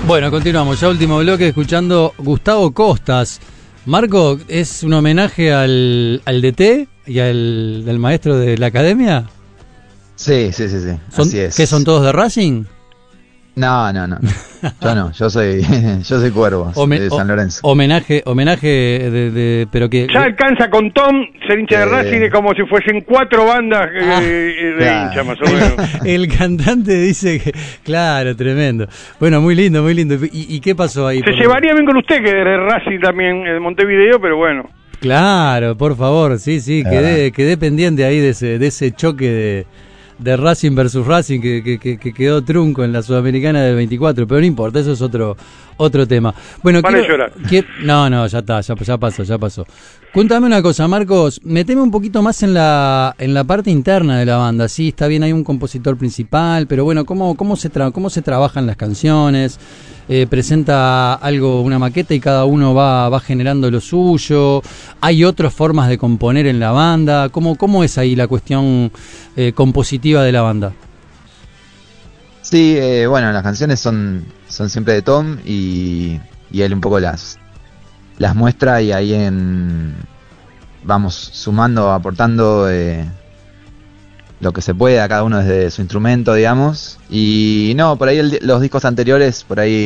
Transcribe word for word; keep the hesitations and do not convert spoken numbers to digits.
Bueno, continuamos, ya último bloque escuchando Gustavo Costas. Marco, ¿es un homenaje al, al D T y al, al maestro de la academia? Sí, sí, sí, sí. ¿Son, así es. ¿Qué son todos de Racing? No, no, no. Yo no, yo soy yo soy Cuervo, Home- de San Lorenzo. Homenaje, homenaje de, de pero que Ya alcanza con Tom ser hincha de Eh. Racing, es como si fuesen cuatro bandas eh, Ah, de claro. hincha, más o menos. el cantante dice que, claro, tremendo. Bueno, muy lindo, muy lindo. ¿Y, y qué pasó ahí? Se Por- llevaría bien con usted, que es de Racing también, de Montevideo, pero bueno. Claro, por favor, sí, sí, Es quedé, verdad. quedé pendiente ahí de ese, de ese choque de, de Racing versus Racing que, que, que, que quedó trunco en la Sudamericana del veinticuatro, pero no importa, eso es otro otro tema. Bueno, Para quiero- llorar. quiero- no, no, ya está, ya, ya pasó, ya pasó. Cuéntame una cosa, Marcos, meteme un poquito más en la en la parte interna de la banda. Sí, está bien, hay un compositor principal, pero bueno, ¿cómo, cómo, se, tra cómo se trabajan las canciones? Eh, presenta algo, una maqueta y cada uno va, va generando lo suyo. ¿Hay otras formas de componer en la banda? ¿Cómo, cómo es ahí la cuestión eh, compositiva de la banda? Sí, eh, bueno, las canciones son son siempre de Tom y, y él un poco las las muestra y ahí en vamos sumando, aportando eh, lo que se puede a cada uno desde su instrumento, digamos. Y no, por ahí el- los discos anteriores, por ahí